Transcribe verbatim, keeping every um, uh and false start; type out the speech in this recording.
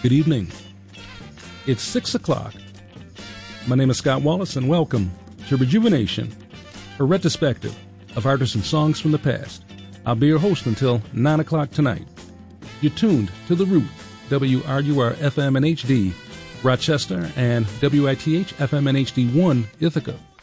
Good evening. It's six o'clock. My name is Scott Wallace, and welcome to Rejuvenation, a retrospective of artists and songs from the past. I'll be your host until nine o'clock tonight. You're tuned to The Root, W R U R F M and H D, Rochester, and W I T H F M and H D one, Ithaca.